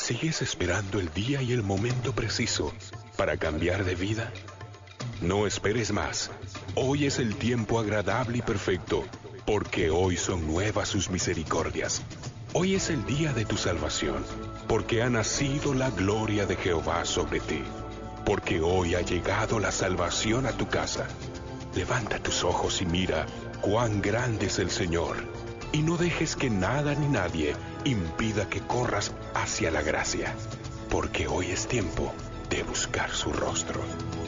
¿Sigues esperando el día y el momento preciso para cambiar de vida? No esperes más. Hoy es el tiempo agradable y perfecto, porque hoy son nuevas sus misericordias. Hoy es el día de tu salvación, porque ha nacido la gloria de Jehová sobre ti. Porque hoy ha llegado la salvación a tu casa. Levanta tus ojos y mira cuán grande es el Señor. Y no dejes que nada ni nadie impida que corras hacia la gracia, porque hoy es tiempo de buscar su rostro.